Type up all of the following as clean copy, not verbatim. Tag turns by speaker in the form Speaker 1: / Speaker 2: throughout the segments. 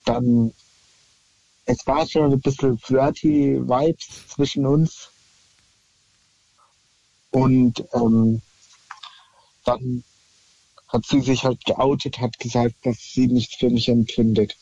Speaker 1: dann, es war schon ein bisschen flirty Vibes zwischen uns. Und dann hat sie sich halt geoutet, hat gesagt, dass sie nichts für mich empfindet.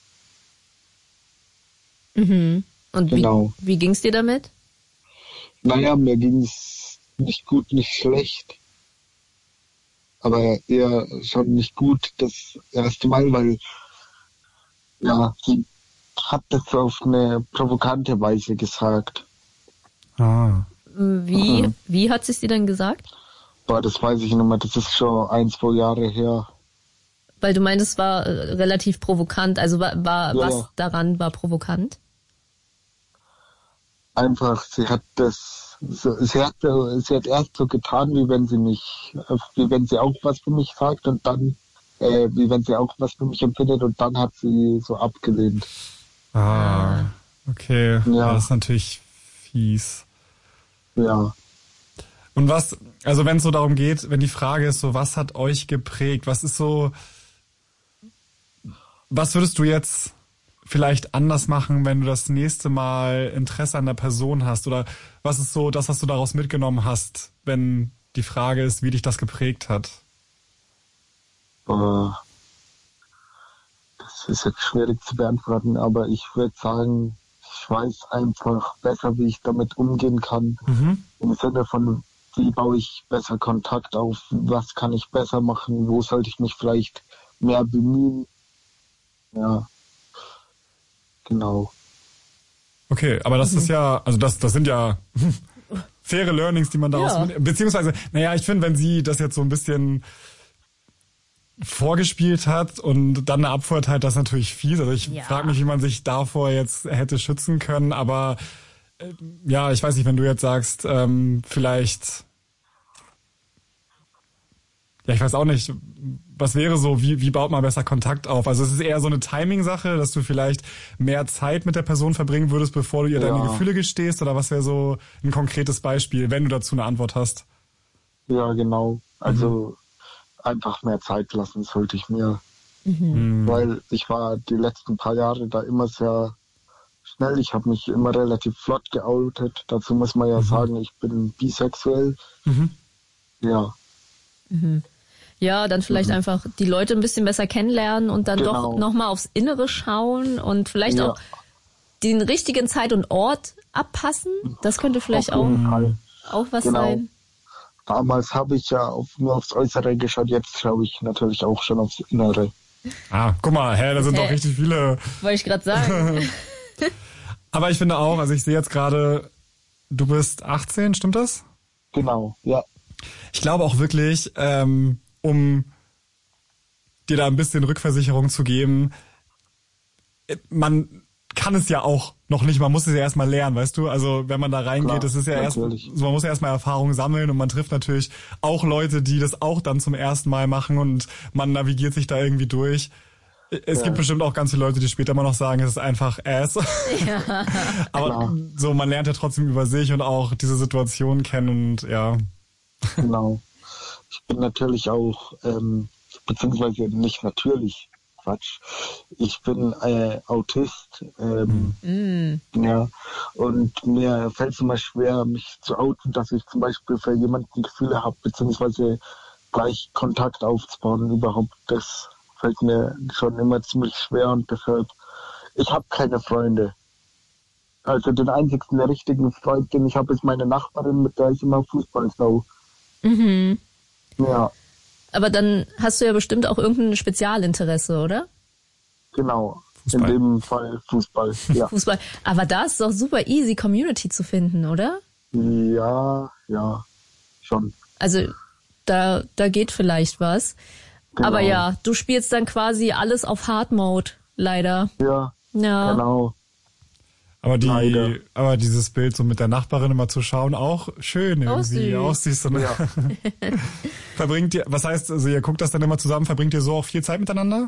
Speaker 2: Mhm. Und
Speaker 1: Genau.
Speaker 2: wie ging's dir damit?
Speaker 1: Naja, mir ging's nicht gut, nicht schlecht. Aber eher schon nicht gut das erste Mal, weil ja, sie hat das so auf eine provokante Weise gesagt.
Speaker 3: Ah.
Speaker 2: Wie hat sie es dir denn gesagt?
Speaker 1: Boah, das weiß ich nicht mehr, das ist schon 1-2 Jahre her.
Speaker 2: Weil du meintest, es war relativ provokant. Also
Speaker 1: Ja.
Speaker 2: was daran war provokant?
Speaker 1: Einfach, sie hat erst so getan, wie wenn sie auch was für mich sagt und dann, wie wenn sie auch was für mich empfindet und dann hat sie so abgelehnt.
Speaker 3: Ah, okay.
Speaker 1: Ja.
Speaker 3: Das ist natürlich fies.
Speaker 1: Ja.
Speaker 3: Und also wenn es so darum geht, wenn die Frage ist so, was hat euch geprägt? Was würdest du jetzt vielleicht anders machen, wenn du das nächste Mal Interesse an der Person hast? Oder was ist so das, was du daraus mitgenommen hast, wenn die Frage ist, wie dich das geprägt hat?
Speaker 1: Das ist jetzt schwierig zu beantworten, aber ich würde sagen, ich weiß einfach besser, wie ich damit umgehen kann.
Speaker 3: Mhm.
Speaker 1: Im Sinne von, wie baue ich besser Kontakt auf, was kann ich besser machen, wo sollte ich mich vielleicht mehr bemühen. Ja, genau.
Speaker 3: Okay, aber das ist ja, also das sind ja faire Learnings, die man daraus beziehungsweise, naja, ich finde, wenn sie das jetzt so ein bisschen vorgespielt hat und dann eine Abfuhrtheit, das ist natürlich fies. Also ich frage mich, wie man sich davor jetzt hätte schützen können, aber ja, ich weiß nicht, wenn du jetzt sagst, vielleicht, ja, ich weiß auch nicht, was wäre so, wie baut man besser Kontakt auf? Also es ist eher so eine Timing-Sache, dass du vielleicht mehr Zeit mit der Person verbringen würdest, bevor du ihr deine Gefühle gestehst, oder was wäre so ein konkretes Beispiel, wenn du dazu eine Antwort hast?
Speaker 1: Ja, genau. Also einfach mehr Zeit lassen sollte ich mir. Weil ich war die letzten paar Jahre da immer sehr schnell. Ich habe mich immer relativ flott geoutet. Dazu muss man ja sagen, ich bin bisexuell. Ja.
Speaker 2: Ja, dann vielleicht einfach die Leute ein bisschen besser kennenlernen und dann doch nochmal aufs Innere schauen und vielleicht auch den richtigen Zeit und Ort abpassen. Das könnte vielleicht auch was sein.
Speaker 1: Damals habe ich ja nur aufs Äußere geschaut, jetzt schaue ich natürlich auch schon aufs Innere.
Speaker 3: Ah, guck mal, da sind doch richtig viele.
Speaker 2: Wollte ich gerade sagen.
Speaker 3: Aber ich finde auch, also ich sehe jetzt gerade, du bist 18, stimmt das?
Speaker 1: Genau, ja.
Speaker 3: Ich glaube auch wirklich, um dir da ein bisschen Rückversicherung zu geben, man kann es ja auch noch nicht, man muss es ja erstmal lernen, weißt du? Also wenn man da reingeht, das ist ja man muss ja erstmal Erfahrung sammeln und man trifft natürlich auch Leute, die das auch dann zum ersten Mal machen und man navigiert sich da irgendwie durch. Es gibt bestimmt auch ganz viele Leute, die später mal noch sagen, es ist einfach Ass.
Speaker 2: Ja.
Speaker 3: Aber so, man lernt ja trotzdem über sich und auch diese Situation kennen und ja.
Speaker 1: Genau. Ich bin natürlich auch, beziehungsweise nicht natürlich, Quatsch. Ich bin Autist, ja, und mir fällt es immer schwer, mich zu outen, dass ich zum Beispiel für jemanden Gefühle habe, beziehungsweise gleich Kontakt aufzubauen überhaupt. Das fällt mir schon immer ziemlich schwer und deshalb, ich habe keine Freunde. Also den einzigsten richtigen Freund, den ich habe, ist meine Nachbarin, mit der ich immer Fußball schaue. Ja.
Speaker 2: Aber dann hast du ja bestimmt auch irgendein Spezialinteresse, oder?
Speaker 1: Genau.
Speaker 3: Fußball.
Speaker 1: In dem Fall Fußball. Ja.
Speaker 2: Fußball. Aber da ist es doch super easy, Community zu finden, oder?
Speaker 1: Ja, schon.
Speaker 2: Also da geht vielleicht was.
Speaker 1: Genau.
Speaker 2: Aber ja, du spielst dann quasi alles auf Hard Mode, leider.
Speaker 1: Ja, genau.
Speaker 3: Aber dieses Bild so mit der Nachbarin immer zu schauen, auch schön irgendwie. Auch süß. Ne?
Speaker 1: Ja.
Speaker 3: Was heißt, also ihr guckt das dann immer zusammen, verbringt ihr so auch viel Zeit miteinander?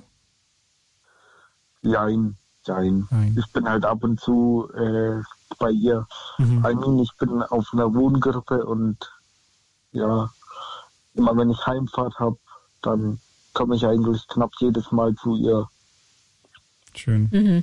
Speaker 1: Jein. Ich bin halt ab und zu bei ihr. Ich bin auf einer Wohngruppe und ja, immer wenn ich Heimfahrt habe, dann komme ich eigentlich knapp jedes Mal zu ihr.
Speaker 3: Schön.